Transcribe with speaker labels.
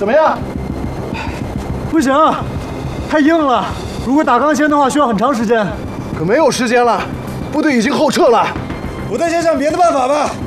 Speaker 1: 怎么样？
Speaker 2: 不行，太硬了。如果打钢钎的话，需要很长时间。
Speaker 1: 可没有时间了，部队已经后撤了。
Speaker 2: 我再想想别的办法吧。